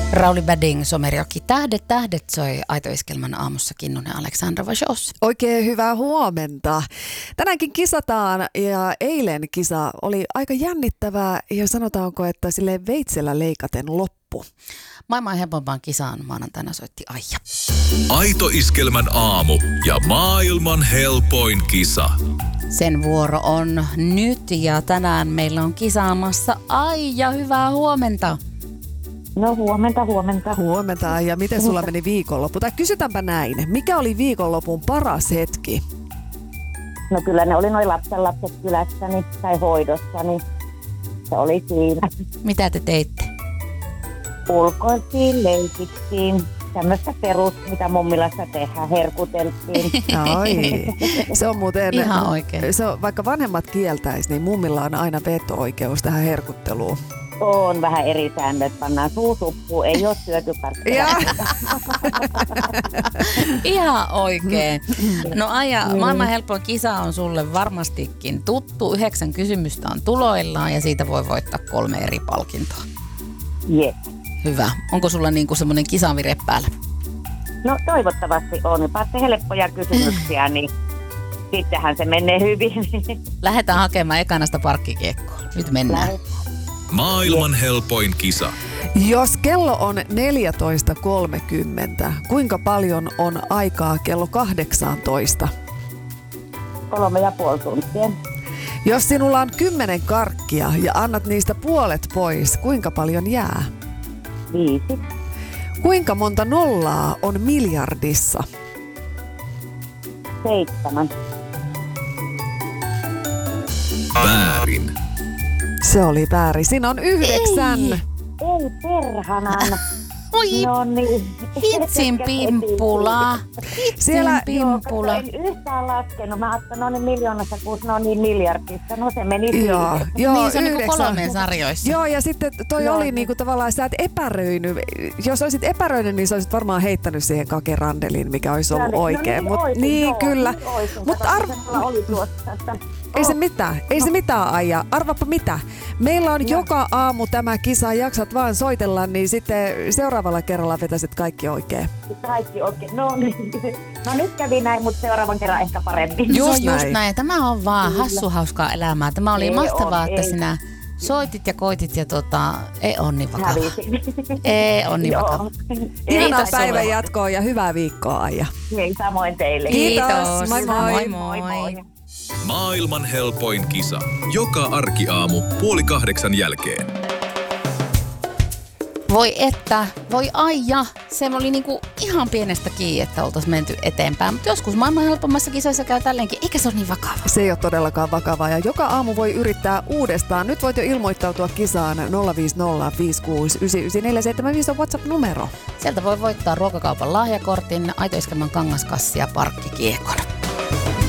Rauli Badding, Somerjoki, Tähdet soi Aito-iskelmän aamussa Kinnunen, Aleksandra Vajos. Oikein hyvää huomenta. Tänäänkin kisataan ja eilen kisa oli aika jännittävää ja sanotaanko, että sille veitsellä leikaten loppu. Maailman helpompaan kisaan maanantaina soitti Aija. Aito-iskelmän aamu ja maailman helpoin kisa. Sen vuoro on nyt ja tänään meillä on kisaamassa Aija. Hyvää huomenta. No huomenta. Huomenta. Ja miten sulla meni viikonloppu? Tai kysytäänpä näin. Mikä oli viikonlopun paras hetki? No kyllä ne oli noi lapset kylässäni tai hoidossani. Se oli siinä. Mitä te teitte? Ulkoiltiin, leikittiin. Tämmöistä perus, mitä mummilassa tehdään, herkuteltiin. Ai, se on muuten, ihan oikein. Se on, vaikka vanhemmat kieltäisi, niin mummilla on aina veto-oikeus tähän herkutteluun. On vähän eri säännöt, pannaan suusuppuun, ei ole syötyparkkeja. Ihan oikein. No Aija, maailman helpoin kisa on sulle varmastikin tuttu. 9 kysymystä on tuloillaan ja siitä voi voittaa 3 eri palkintoa. Yes. Hyvä. Onko sulla niinku semmoinen kisavire päällä? No toivottavasti on. Päästä helppoja kysymyksiä, niin sittenhän se menee hyvin. Lähdetään hakemaan ekana sitä parkkikiekkoa. Nyt mennään. Maailman helpoin kisa. Jos kello on 14.30, kuinka paljon on aikaa kello 18? 3,5 tuntia. Jos sinulla on 10 karkkia ja annat niistä puolet pois, kuinka paljon jää? 5. Kuinka monta nollaa on miljardissa? 7. Väärin. Se oli väärin. Siinä on 9. Ei perhanan. Oi, No niin. hitsin pimpula. Siellä- pimpula. En yhtään laskenut. Mä ajattelin, no niin miljoonassa, kun no niin miljardissa. No se meni Joo, siihen. joo, Niin se on niinku 9. 3 sarjoissa. Joo, ja sitten toi Joo. oli niinku tavallaan, sä et epäröinyt. Jos olisit epäröinyt, niin sä olisit varmaan heittänyt siihen kakerandeliin, mikä olisi ollut oikein. No Mut, oisin, niin, joo, kyllä. niin oisin. Mut Kato, mulla oli tuossa, että Ei se mitään, Aija. Arvaappa mitä. Meillä on joka aamu tämä kisa, jaksat vaan soitella, niin sitten seuraavalla kerralla vetäisit kaikki oikein. kaikki oikein. No niin. No nyt kävi näin, mutta seuraavan kerran ehkä paremmin. Just Just näin. näin. Tämä on vaan hassuhauskaa elämää. Tämä oli Ei mahtavaa, on, että ei. sinä soitit ja koitit ja ei on niin vakava. Hävisin. Ei on niin vakava. Ihanaa Kiitos päivän sulle. jatkoa ja hyvää viikkoa, Aija. Ei samoin teille. Kiitos. Moi moi. Moi. Maailman helpoin kisa. Joka arkiaamu 7:30 jälkeen. Voi Aija, se oli niinku ihan pienestä kiinni, että oltaisiin menty eteenpäin. Mutta joskus maailman helpommassa kisassa käy tälleenkin, eikä se ole niin vakava. Se ei ole todellakaan vakavaa ja joka aamu voi yrittää uudestaan. Nyt voit jo ilmoittautua kisaan 050 56 99475 on WhatsApp-numero. Sieltä voi voittaa ruokakaupan lahjakortin, Aito-iskelmän kangaskassi ja parkkikiekon.